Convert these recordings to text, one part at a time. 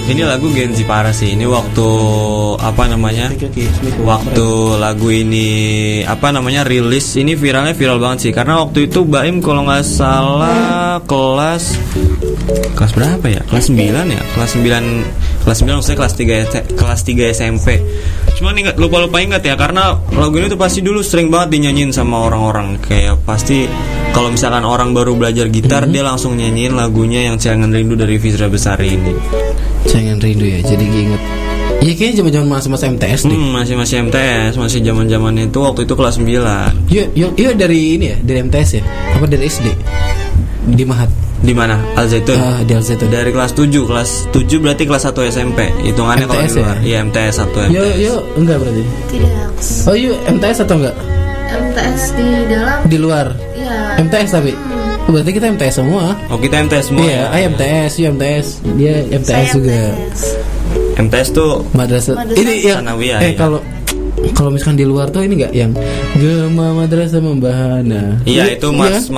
Ini lagu Gen Z parah sih. Ini waktu apa namanya? Waktu lagu ini apa namanya rilis, ini viral banget sih. Karena waktu itu Baim kalau nggak salah kelas berapa ya? Kelas 9 ya? Kelas 9 maksudnya kelas 3 SMP. Cuma lupa ingat ya, karena lagu ini tuh pasti dulu sering banget dinyanyiin sama orang-orang. Kayak pasti kalau misalkan orang baru belajar gitar, dia langsung nyanyiin lagunya yang Jangan Rindu dari Fizra Besari ini. Jangan Rindu ya, jadi inget. Iya kayaknya zaman-zaman masa MTS nih. Masih MTS, masih zaman-zamannya itu waktu itu kelas 9. Yuk dari ini ya, dari MTS ya? Apa dari SD? Di Mahat. Di mana? Al Zaitun. Di Al Zaitun. Dari kelas 7 berarti kelas 1 SMP. Hitungannya kalau di luar. Iya, MTS 1 MTS. Yuk, enggak berarti. Tidak. Oh, yuk MTS atau enggak? MTS di dalam. Di luar. Iya. MTS tapi. Berarti kita MTS semua. Oh, kita MTS semua. Iya, MTS, yuk MTS. Dia MTS juga. MTS tuh madrasah. Ini yang Sanawiyah. Kalau misalkan di luar tuh ini nggak yang Gema Madrasah Membahana. Iya, itu Mars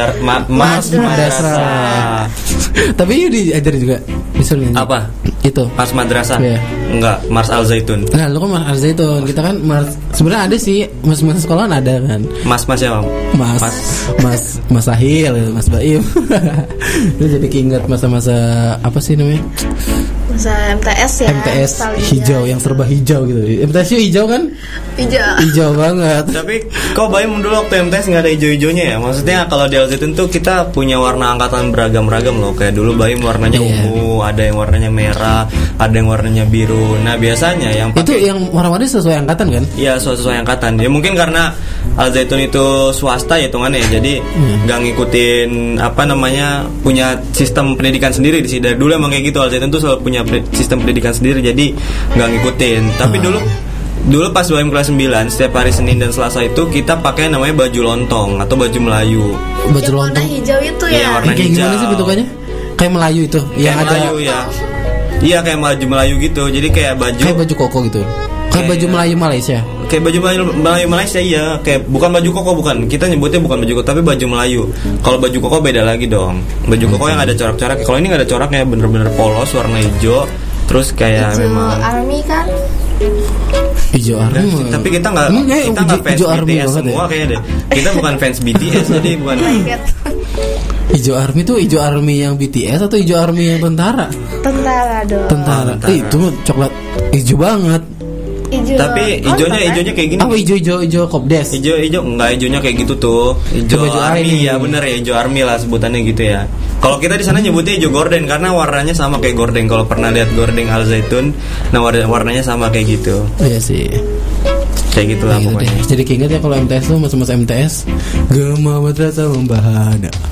Madrasah. Tapi yuk diajar juga. Misalnya apa? Itu Mars Madrasah. Yeah. Enggak, Mars Al Zaitun. Nah, lu kan Mars Al Zaitun. Kita kan Mars. Sebenarnya ada sih mas sekolahan ada kan. Mas ya, Mas Sahil, Mas Baim. Lu jadi keinget masa-masa apa sih namanya? Masa MTS ya. MTS hijau yang serba hijau gitu. MTS hijau kan? Hijau banget. Tapi kok Baim dulu waktu MTS nggak ada hijau-hijaunya ya? Maksudnya kalau di Al Zaitun tuh kita punya warna angkatan beragam-ragam loh. Kayak dulu Baim warnanya ungu, ada yang warnanya merah, ada yang warnanya biru. Nah biasanya yang itu yang warna-warni sesuai angkatan kan? Iya, sesuai angkatan. Ya mungkin karena Al Zaitun itu swasta ya hitungannya ya. Jadi nggak ngikutin apa namanya, punya sistem pendidikan sendiri di sini. Dari dulu emang kayak gitu, Al Zaitun tuh selalu punya sistem pendidikan sendiri, jadi nggak ngikutin. Tapi dulu pas Baim kelas 9, setiap hari Senin dan Selasa itu kita pakai namanya baju lontong atau baju Melayu. Baju lontong hijau itu ya. Warna kayak hijau. Gimana sih bentukannya? Kayak Melayu itu, yang ada Melayu ya. Iya, kayak baju Melayu gitu. Jadi kayak baju koko gitu. Kayak baju Melayu Malaysia. Kayak baju Melayu Malaysia, iya. Kayak bukan baju koko, bukan. Kita nyebutnya bukan baju koko, tapi baju Melayu. Kalau baju koko beda lagi dong. Baju koko yang ada corak-corak. Kalau ini nggak ada coraknya, bener-bener polos warna hijau. Terus kayak hijau memang army kan. Hijau army. Tapi kita nggak fans BTS semua kayaknya deh. Kita bukan fans BTS, jadi bukan. Hijau army tuh hijau army yang BTS atau hijau army yang tentara? Tentara dong. Tentara. Itu coklat hijau banget. Ijo. Tapi hijaunya kayak gini. Apa hijau kopdes? Hijau enggak, hijaunya kayak gitu tuh. Hijau army ya, bener ya, hijau army lah sebutannya gitu ya. Kalau kita di sana nyebutnya hijau gorden karena warnanya sama kayak gorden. Kalau pernah lihat gorden Al Zaitun, nah warnanya sama kayak gitu. Iya sih. Kayak gitu lah pokoknya. Jadi keinget ya kalau MTS tuh masa-masa MTS Gema Madrasah Membahana.